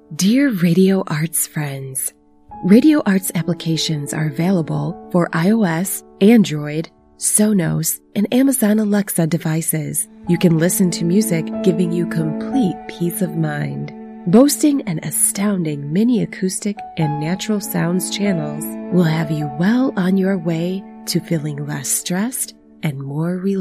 Dear Radio Arts friends, Radio Arts applications are available for iOS, Android, Sonos, and Amazon Alexa devices. You can listen to music giving you complete peace of mind. Boasting an astounding mini acoustic and natural sounds channels will have you well on your way to feeling less stressed and more relaxed.